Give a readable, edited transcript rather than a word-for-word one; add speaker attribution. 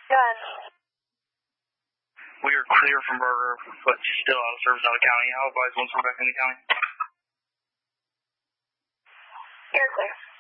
Speaker 1: Go ahead.
Speaker 2: We are clear from Burger, but still out of service out of county. I'll advise once we're back in the county.
Speaker 1: You're clear.